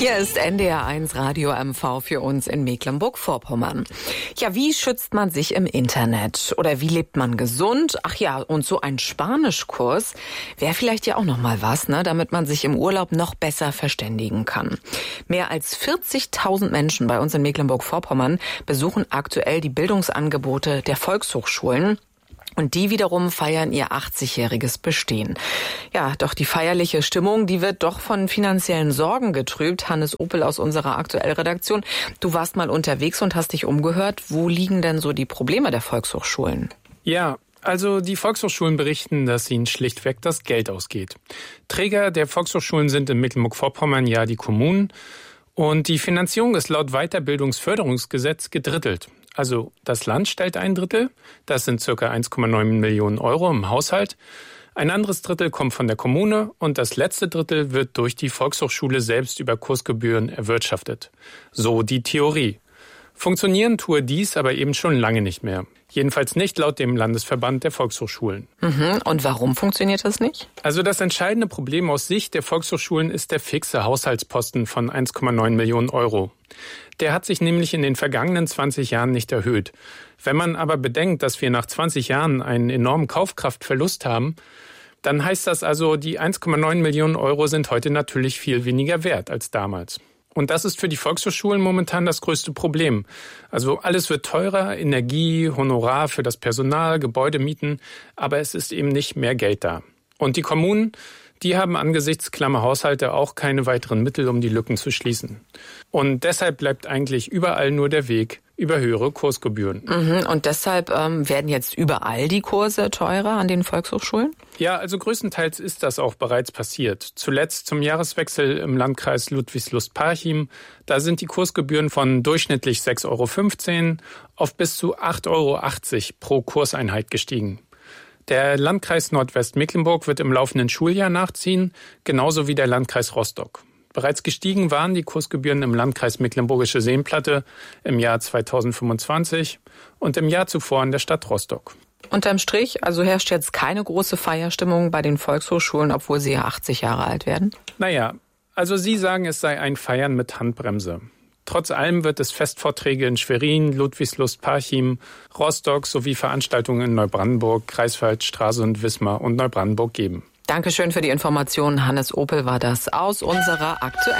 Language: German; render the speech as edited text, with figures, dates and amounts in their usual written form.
Hier ist NDR1 Radio MV für uns in Mecklenburg-Vorpommern. Ja, wie schützt man sich im Internet? Oder wie lebt man gesund? Ach ja, und so ein Spanischkurs wäre vielleicht ja auch noch mal was, ne, damit man sich im Urlaub noch besser verständigen kann. Mehr als 40.000 Menschen bei uns in Mecklenburg-Vorpommern besuchen aktuell die Bildungsangebote der Volkshochschulen. Und die wiederum feiern ihr 80-jähriges Bestehen. Ja, doch die feierliche Stimmung, die wird doch von finanziellen Sorgen getrübt. Hannes Opel aus unserer Aktuell-Redaktion. Du warst mal unterwegs und hast dich umgehört. Wo liegen denn so die Probleme der Volkshochschulen? Ja, also die Volkshochschulen berichten, dass ihnen schlichtweg das Geld ausgeht. Träger der Volkshochschulen sind in Mecklenburg-Vorpommern ja die Kommunen. Und die Finanzierung ist laut Weiterbildungsförderungsgesetz gedrittelt. Also das Land stellt ein Drittel, das sind ca. 1,9 Millionen Euro im Haushalt. Ein anderes Drittel kommt von der Kommune und das letzte Drittel wird durch die Volkshochschule selbst über Kursgebühren erwirtschaftet. So die Theorie. Funktionieren tue dies aber eben schon lange nicht mehr. Jedenfalls nicht laut dem Landesverband der Volkshochschulen. Und warum funktioniert das nicht? Also das entscheidende Problem aus Sicht der Volkshochschulen ist der fixe Haushaltsposten von 1,9 Millionen Euro. Der hat sich nämlich in den vergangenen 20 Jahren nicht erhöht. Wenn man aber bedenkt, dass wir nach 20 Jahren einen enormen Kaufkraftverlust haben, dann heißt das also, die 1,9 Millionen Euro sind heute natürlich viel weniger wert als damals. Und das ist für die Volkshochschulen momentan das größte Problem. Also alles wird teurer, Energie, Honorar für das Personal, Gebäudemieten, aber es ist eben nicht mehr Geld da. Und die Kommunen, die haben angesichts klammer Haushalte auch keine weiteren Mittel, um die Lücken zu schließen. Und deshalb bleibt eigentlich überall nur der Weg über höhere Kursgebühren. Und deshalb werden jetzt überall die Kurse teurer an den Volkshochschulen? Ja, also größtenteils ist das auch bereits passiert. Zuletzt zum Jahreswechsel im Landkreis Ludwigslust-Parchim. Da sind die Kursgebühren von durchschnittlich 6,15 € auf bis zu 8,80 € pro Kurseinheit gestiegen. Der Landkreis Nordwestmecklenburg wird im laufenden Schuljahr nachziehen, genauso wie der Landkreis Rostock. Bereits gestiegen waren die Kursgebühren im Landkreis Mecklenburgische Seenplatte im Jahr 2025 und im Jahr zuvor in der Stadt Rostock. Unterm Strich, also herrscht jetzt keine große Feierstimmung bei den Volkshochschulen, obwohl sie ja 80 Jahre alt werden? Naja, also Sie sagen, es sei ein Feiern mit Handbremse. Trotz allem wird es Festvorträge in Schwerin, Ludwigslust-Parchim, Rostock sowie Veranstaltungen in Neubrandenburg, Greifswald, Stralsund, Wismar und Neubrandenburg geben. Dankeschön für die Informationen. Hannes Opel war das aus unserer Aktuell.